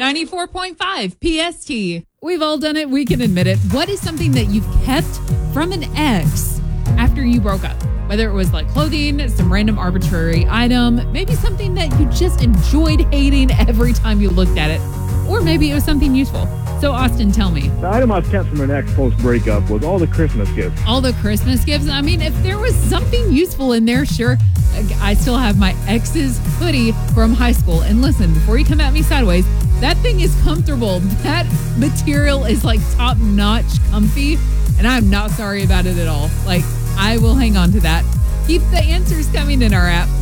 94.5 PST. We've all done it. We can admit it. What is something that you've kept from an ex after you broke up? Whether it was like clothing, some random arbitrary item, maybe something that you just enjoyed hating every time you looked at it, or maybe it was something useful. So Austin, tell me. The item I've kept from an ex post-breakup was all the Christmas gifts. All the Christmas gifts? I mean, if there was something useful in there, sure. I still have my ex's hoodie from high school. And listen, before you come at me sideways, that thing is comfortable. That material is like top-notch comfy, and I'm not sorry about it at all. Like, I will hang on to that. Keep the answers coming in our app.